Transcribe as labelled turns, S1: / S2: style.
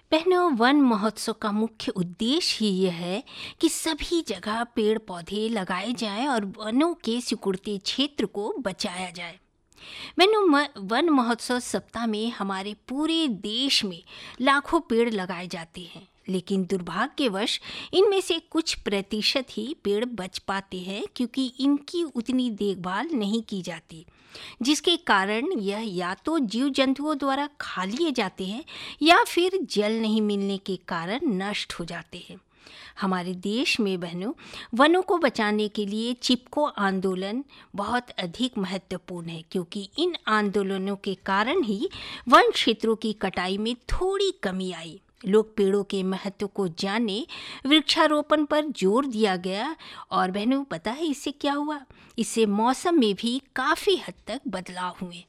S1: बहनों, वन महोत्सव का मुख्य उद्देश्य ही यह है कि सभी जगह पेड़ पौधे लगाए जाएं और वनों के सिकुड़ते क्षेत्र को बचाया जाए। बहनों, वन महोत्सव सप्ताह में हमारे पूरे देश में लाखों पेड़ लगाए जाते हैं, लेकिन दुर्भाग्यवश इनमें से कुछ प्रतिशत ही पेड़ बच पाते हैं क्योंकि इनकी उतनी देखभाल नहीं की जाती, जिसके कारण यह या तो जीव जंतुओं द्वारा खा लिए जाते हैं या फिर जल नहीं मिलने के कारण नष्ट हो जाते हैं। हमारे देश में बहनों, वनों को बचाने के लिए चिपको आंदोलन बहुत अधिक महत्वपूर्ण है, क्योंकि इन आंदोलनों के कारण ही वन क्षेत्रों की कटाई में थोड़ी कमी आई। लोग पेड़ों के महत्व को जाने, वृक्षारोपण पर जोर दिया गया और बहनों, पता है इससे क्या हुआ? इससे मौसम में भी काफ़ी हद तक बदलाव हुए।